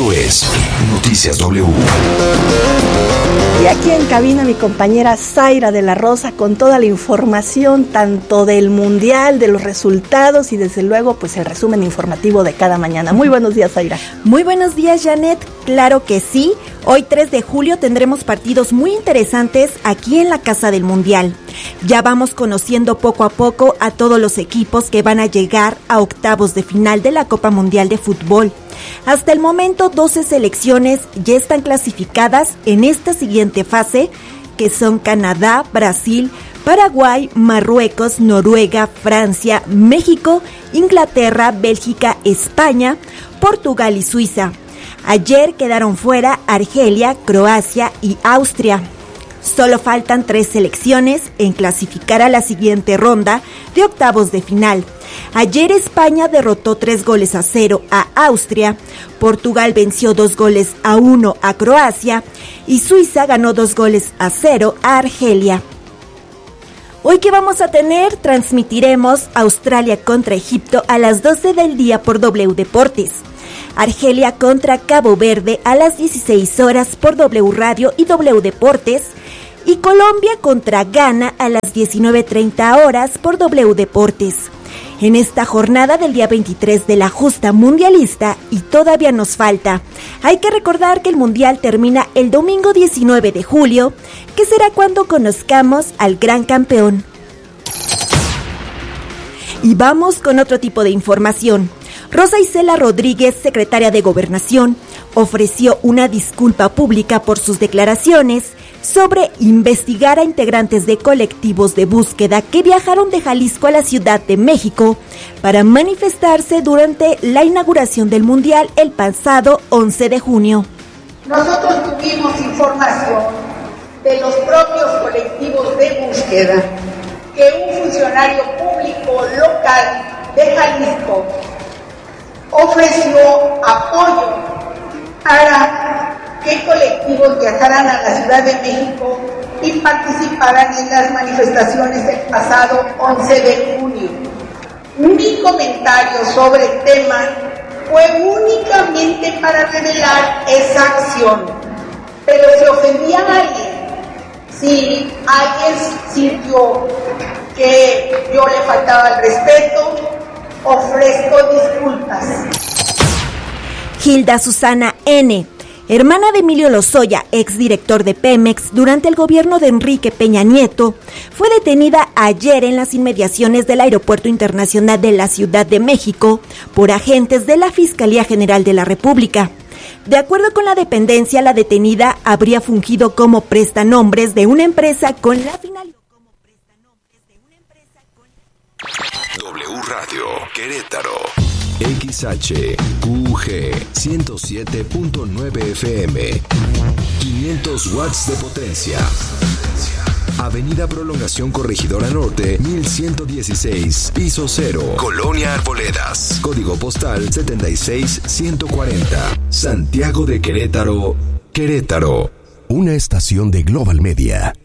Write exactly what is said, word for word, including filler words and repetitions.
Esto es Noticias W. Y aquí en cabina mi compañera Zaira de la Rosa con toda la información tanto del Mundial, de los resultados y desde luego pues el resumen informativo de cada mañana. Muy buenos días, Zaira. Muy buenos días, Janet. Claro que sí. Hoy tres de julio tendremos partidos muy interesantes aquí en la Casa del Mundial. Ya vamos conociendo poco a poco a todos los equipos que van a llegar a octavos de final de la Copa Mundial de Fútbol. Hasta el momento, doce selecciones ya están clasificadas en esta siguiente fase, que son Canadá, Brasil, Paraguay, Marruecos, Noruega, Francia, México, Inglaterra, Bélgica, España, Portugal y Suiza. Ayer quedaron fuera Argelia, Croacia y Austria. Solo faltan tres selecciones en clasificar a la siguiente ronda de octavos de final. Ayer España derrotó tres goles a cero a Austria, Portugal venció dos goles a uno a Croacia y Suiza ganó dos goles a cero a Argelia. Hoy que vamos a tener, transmitiremos Australia contra Egipto a las doce del día por W Deportes. Argelia contra Cabo Verde a las dieciséis horas por W Radio y W Deportes. Y Colombia contra Ghana a las diecinueve treinta horas por W Deportes. En esta jornada del día veintitrés de la justa mundialista, y todavía nos falta, hay que recordar que el mundial termina el domingo diecinueve de julio, que será cuando conozcamos al gran campeón. Y vamos con otro tipo de información. Rosa Isela Rodríguez, secretaria de Gobernación, ofreció una disculpa pública por sus declaraciones sobre investigar a integrantes de colectivos de búsqueda que viajaron de Jalisco a la Ciudad de México para manifestarse durante la inauguración del Mundial el pasado once de junio. Nosotros tuvimos información de los propios colectivos de búsqueda que un funcionario público local de Jalisco ofreció apoyo para que colectivos viajaran a la Ciudad de México y participaran en las manifestaciones del pasado once de junio. Mi comentario sobre el tema fue únicamente para revelar esa acción, pero si ofendía a alguien, si alguien sintió que yo le faltaba el respeto, ofrezco disculpas. Hilda Susana N., hermana de Emilio Lozoya, exdirector de Pemex durante el gobierno de Enrique Peña Nieto, fue detenida ayer en las inmediaciones del Aeropuerto Internacional de la Ciudad de México por agentes de la Fiscalía General de la República. De acuerdo con la dependencia, la detenida habría fungido como prestanombres de una empresa con la finalidad. W Radio Querétaro. X H U G ciento siete punto nueve F M. quinientos watts de potencia. Avenida Prolongación Corregidora Norte, mil ciento dieciséis, piso cero. Colonia Arboledas. Código postal setenta y seis ciento cuarenta. Santiago de Querétaro, Querétaro. Una estación de Global Media.